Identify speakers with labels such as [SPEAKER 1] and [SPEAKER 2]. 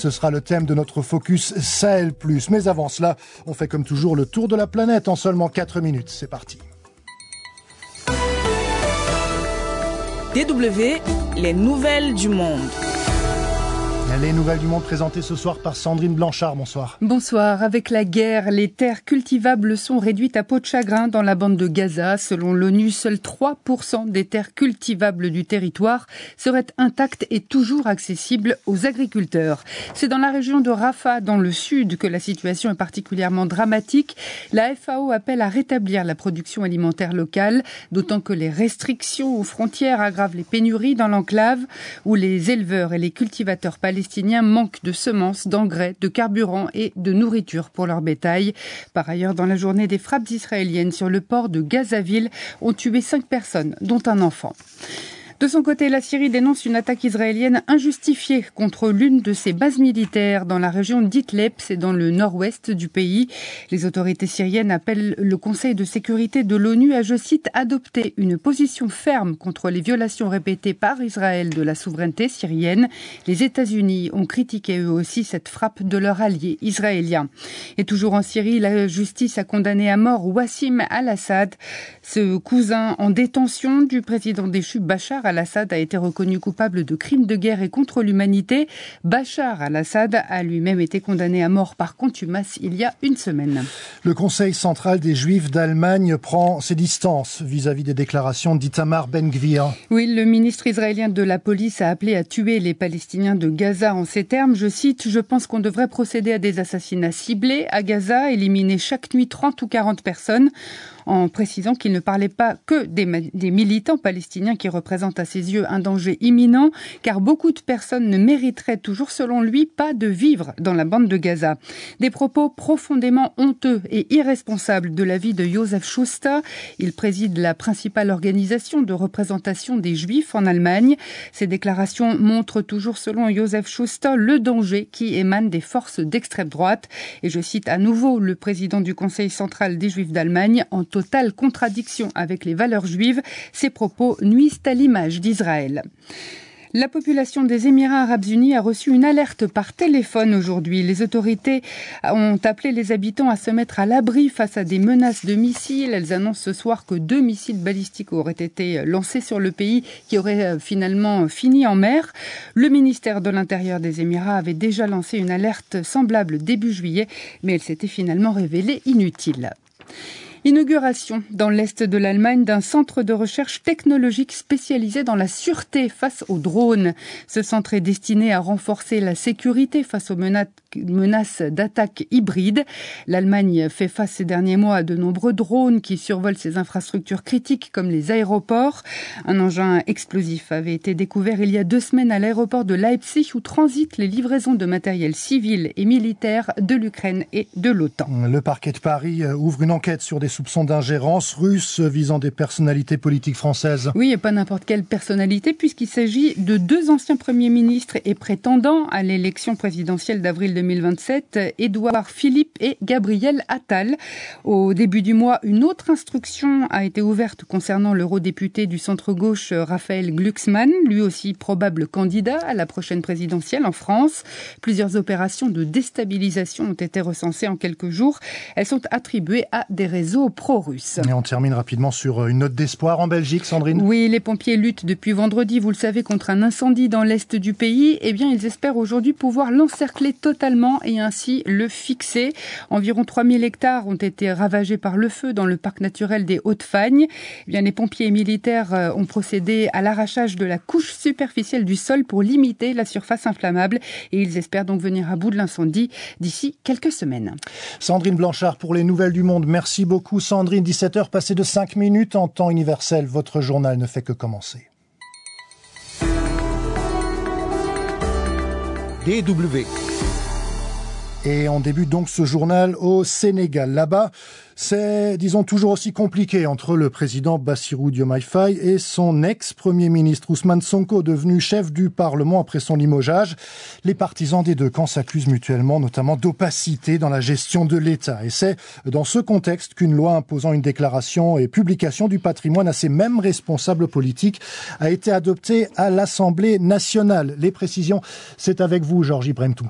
[SPEAKER 1] Ce sera le thème de notre focus Sahel+. Mais avant cela, on fait comme toujours le tour de la planète en seulement 4 minutes. C'est parti.
[SPEAKER 2] DW, les nouvelles du monde.
[SPEAKER 1] Les nouvelles du monde présentées ce soir par Sandrine Blanchard. Bonsoir.
[SPEAKER 3] Bonsoir. Avec la guerre, les terres cultivables sont réduites à peau de chagrin dans la bande de Gaza. Selon l'ONU, seuls 3% des terres cultivables du territoire seraient intactes et toujours accessibles aux agriculteurs. C'est dans la région de Rafah, dans le sud, que la situation est particulièrement dramatique. La FAO appelle à rétablir la production alimentaire locale, d'autant que les restrictions aux frontières aggravent les pénuries dans l'enclave, où les éleveurs et les cultivateurs palestiniens manquent de semences, d'engrais, de carburant et de nourriture pour leur bétail. Par ailleurs, dans la journée, des frappes israéliennes sur le port de Gazaville ont tué 5 personnes, dont un enfant. De son côté, la Syrie dénonce une attaque israélienne injustifiée contre l'une de ses bases militaires dans la région d'Idlib, c'est dans le nord-ouest du pays. Les autorités syriennes appellent le Conseil de sécurité de l'ONU à, je cite, adopter une position ferme contre les violations répétées par Israël de la souveraineté syrienne. Les États-Unis ont critiqué eux aussi cette frappe de leur allié israélien. Et toujours en Syrie, la justice a condamné à mort Wassim al-Assad. Ce cousin en détention du président déchu Bachar al-Assad a été reconnu coupable de crimes de guerre et contre l'humanité. Bachar al-Assad a lui-même été condamné à mort par contumace il y a une semaine.
[SPEAKER 1] Le Conseil central des Juifs d'Allemagne prend ses distances vis-à-vis des déclarations d'Itamar Ben-Gvir.
[SPEAKER 3] Oui, le ministre israélien de la police a appelé à tuer les Palestiniens de Gaza en ces termes. Je cite, « Je pense qu'on devrait procéder à des assassinats ciblés à Gaza, éliminer chaque nuit 30 ou 40 personnes », en précisant qu'il ne parlait pas que des militants palestiniens qui représentent à ses yeux un danger imminent, car beaucoup de personnes ne mériteraient toujours, selon lui, pas de vivre dans la bande de Gaza. Des propos profondément honteux et irresponsables de l'avis de Josef Schuster. Il préside la principale organisation de représentation des Juifs en Allemagne. Ces déclarations montrent toujours, selon Josef Schuster, le danger qui émane des forces d'extrême droite. Et je cite à nouveau le président du Conseil central des Juifs d'Allemagne, en totale contradiction avec les valeurs juives. Ces propos nuisent à l'image d'Israël. La population des Émirats arabes unis a reçu une alerte par téléphone aujourd'hui. Les autorités ont appelé les habitants à se mettre à l'abri face à des menaces de missiles. Elles annoncent ce soir que 2 missiles balistiques auraient été lancés sur le pays qui auraient finalement fini en mer. Le ministère de l'Intérieur des Émirats avait déjà lancé une alerte semblable début juillet, mais elle s'était finalement révélée inutile. Inauguration dans l'est de l'Allemagne d'un centre de recherche technologique spécialisé dans la sûreté face aux drones. Ce centre est destiné à renforcer la sécurité face aux menaces d'attaques hybrides. L'Allemagne fait face ces derniers mois à de nombreux drones qui survolent ses infrastructures critiques comme les aéroports. Un engin explosif avait été découvert il y a 2 semaines à l'aéroport de Leipzig où transitent les livraisons de matériel civil et militaire de l'Ukraine et de l'OTAN.
[SPEAKER 1] Le parquet de Paris ouvre une enquête sur des soupçons d'ingérence russe visant des personnalités politiques françaises.
[SPEAKER 3] Oui, et pas n'importe quelle personnalité, puisqu'il s'agit de 2 anciens premiers ministres et prétendants à l'élection présidentielle d'avril 2027, Édouard Philippe et Gabriel Attal. Au début du mois, une autre instruction a été ouverte concernant l'eurodéputé du centre-gauche Raphaël Glucksmann, lui aussi probable candidat à la prochaine présidentielle en France. Plusieurs opérations de déstabilisation ont été recensées en quelques jours. Elles sont attribuées à des réseaux pro-russes.
[SPEAKER 1] Et on termine rapidement sur une note d'espoir en Belgique, Sandrine.
[SPEAKER 3] Oui, les pompiers luttent depuis vendredi, vous le savez, contre un incendie dans l'est du pays. Eh bien, ils espèrent aujourd'hui pouvoir l'encercler totalement et ainsi le fixer. Environ 3000 hectares ont été ravagés par le feu dans le parc naturel des Hautes-Fagnes. Eh bien, les pompiers militaires ont procédé à l'arrachage de la couche superficielle du sol pour limiter la surface inflammable et ils espèrent donc venir à bout de l'incendie d'ici quelques semaines.
[SPEAKER 1] Sandrine Blanchard pour les nouvelles du monde. Merci beaucoup Sandrine. 17h passées de 5 minutes en temps universel. Votre journal ne fait que commencer.
[SPEAKER 4] DW.
[SPEAKER 1] Et on débute donc ce journal au Sénégal. Là-bas, c'est, disons, toujours aussi compliqué entre le président Bassirou Diomaye Faye et son ex-premier ministre Ousmane Sonko, devenu chef du Parlement après son limogeage. Les partisans des deux camps s'accusent mutuellement, notamment d'opacité dans la gestion de l'État. Et c'est dans ce contexte qu'une loi imposant une déclaration et publication du patrimoine à ces mêmes responsables politiques a été adoptée à l'Assemblée nationale. Les précisions, c'est avec vous, Georges Ibrahimtou.